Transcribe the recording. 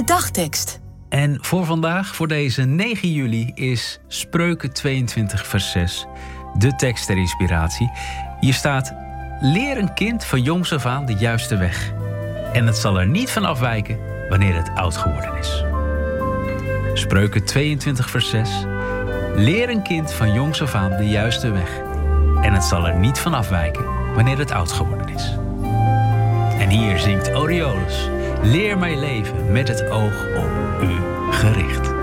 dagtekst. En voor vandaag, voor deze 9 juli, is Spreuken 22 vers 6 de tekst ter inspiratie. Hier staat: leer een kind van jongs af aan de juiste weg. En het zal er niet van afwijken wanneer het oud geworden is. Spreuken 22 vers 6. Leer een kind van jongs af aan de juiste weg. En het zal er niet van afwijken wanneer het oud geworden is. En hier zingt Orioles: leer mij leven met het oog op u gericht.